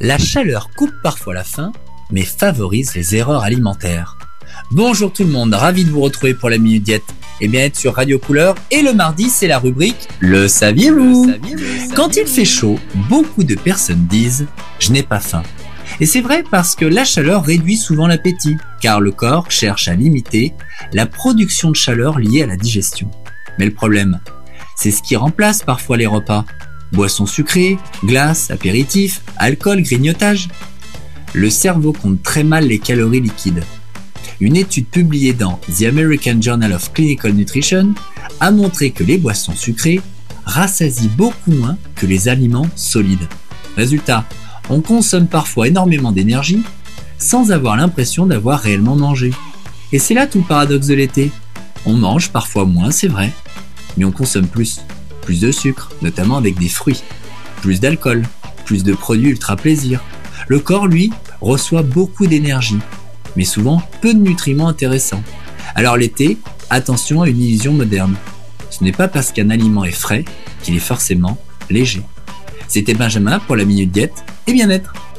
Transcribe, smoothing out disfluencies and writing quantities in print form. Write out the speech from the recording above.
La chaleur coupe parfois la faim, mais favorise les erreurs alimentaires. Bonjour tout le monde, ravi de vous retrouver pour la Minute Diète et bien-être sur Radio Couleur. Et le mardi, c'est la rubrique Le saviez-vous ? Quand il fait chaud, beaucoup de personnes disent « je n'ai pas faim ». Et c'est vrai parce que la chaleur réduit souvent l'appétit, car le corps cherche à limiter la production de chaleur liée à la digestion. Mais le problème, c'est ce qui remplace parfois les repas. Boissons sucrées, glaces, apéritifs, alcool, grignotage. Le cerveau compte très mal les calories liquides. Une étude publiée dans The American Journal of Clinical Nutrition a montré que les boissons sucrées rassasient beaucoup moins que les aliments solides. Résultat, on consomme parfois énormément d'énergie sans avoir l'impression d'avoir réellement mangé. Et c'est là tout le paradoxe de l'été. On mange parfois moins, c'est vrai, mais on consomme plus. Plus de sucre, notamment avec des fruits. Plus d'alcool, plus de produits ultra plaisir. Le corps, lui, reçoit beaucoup d'énergie, mais souvent peu de nutriments intéressants. Alors l'été, attention à une illusion moderne. Ce n'est pas parce qu'un aliment est frais qu'il est forcément léger. C'était Benjamin pour la Minute Diète et bien-être.